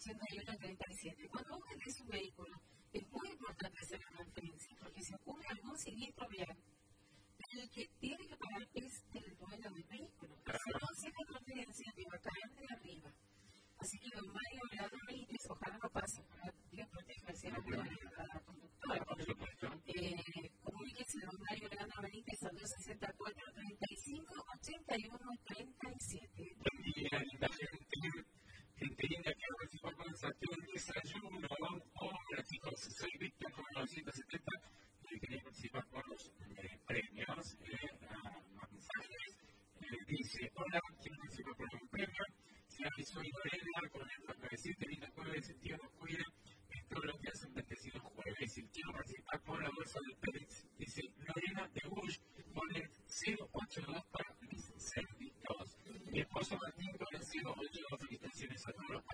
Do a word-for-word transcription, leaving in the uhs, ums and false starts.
ochenta y uno treinta y siete. Cuando uno vende su vehículo, es muy importante hacer la transferencia, porque si ocurre algún siniestro vial, el que tiene que pagar es el dueño del vehículo. Si no hace la transferencia, te va a caer de arriba. Así que don Mario Leandro Benítez, ojalá no pase, para Dios proteja el cielo de la conductora. Eh, comuníquese don Mario Leandro Benítez al dos sesenta y cuatro, treinta y cinco, ochenta y uno, treinta y siete. Buen día, linda gente. Gente linda que reciba con el desayuno. Hola chicos, soy Víctor con novecientos setenta y quería participar con los eh, premios. Eh, a mensajes. Eh, dice, hola, quiero participar por un premio. Si soy Lorena, con el noventa y siete, linda jueves, Dios nos cuida. En todo lo que hacen bendecidos jueves. Y quiero participar por la bolsa del Pérez. Dice Lorena de Bush con el cero ochenta y dos para mis servicios. Mi esposo Martín con el cero ochenta y dos, felicitaciones a todos los